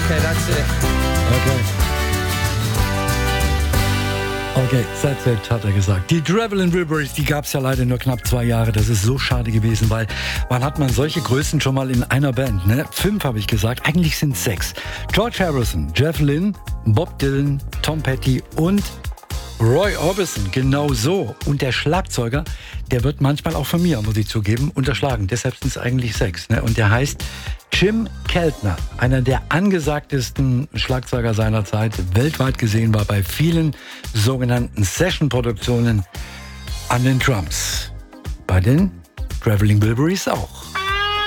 Okay, that's it. Okay, that's it, hat er gesagt. Die Traveling Wilburys, die gab es ja leider nur knapp 2 Jahre. Das ist so schade gewesen, weil wann hat man solche Größen schon mal in einer Band? Ne? 5 habe ich gesagt, eigentlich sind es 6. George Harrison, Jeff Lynne, Bob Dylan, Tom Petty und Roy Orbison, genau so. Und der Schlagzeuger, der wird manchmal auch von mir, muss ich zugeben, unterschlagen. Deshalb sind es eigentlich 6. Ne? Und der heißt Jim Keltner, einer der angesagtesten Schlagzeuger seiner Zeit, weltweit gesehen, war bei vielen sogenannten Session-Produktionen an den Drums. Bei den Traveling Wilburys auch.